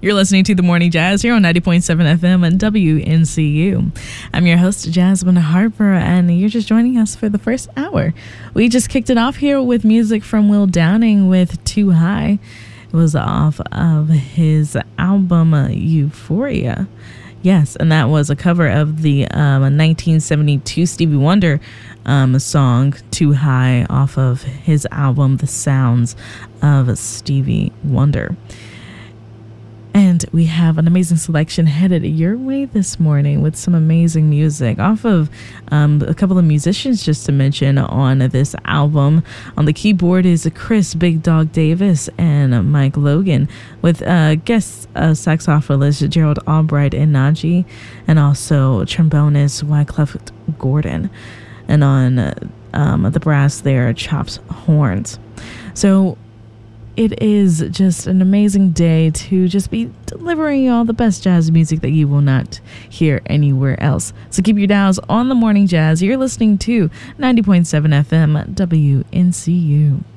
You're listening to The Morning Jazz here on 90.7 FM and WNCU. I'm your host, Jasmine Harper, and you're just joining us for the first hour. We just kicked it off here with music from Will Downing with Too High. It was off of his album Euphoria. Yes, and that was a cover of the 1972 Stevie Wonder song Too High off of his album The Sounds of Stevie Wonder. And we have an amazing selection headed your way this morning with some amazing music off of a couple of musicians just to mention on this album. On the keyboard is Chris Big Dog Davis and Mike Logan with guest saxophonist Gerald Albright and Najee, and also trombonist Wyclef Gordon. And on the brass there, Chops Horns. So it is just an amazing day to just be delivering you all the best jazz music that you will not hear anywhere else. So keep your dials on The Morning Jazz. You're listening to 90.7 FM WNCU.